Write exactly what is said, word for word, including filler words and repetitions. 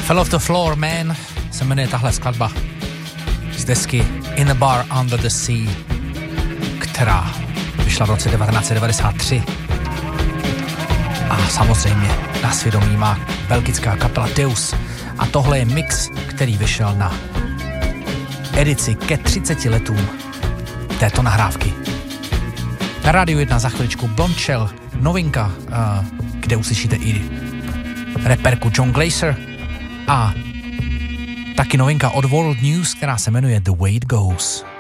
Fell off the Floor Man se jmenuje tahle skladba z desky In the Bar Under the Sea, která vyšla v roce devatenáct set devadesát tři. A samozřejmě na svědomí má belgická kapela Deus. A tohle je mix, který vyšel na edici ke třiceti letům této nahrávky. Na Rádiu jedna za chviličku Bombshell, novinka, kde uslyšíte i reperku John Glaser a taky novinka od World News, která se jmenuje The Way It Goes.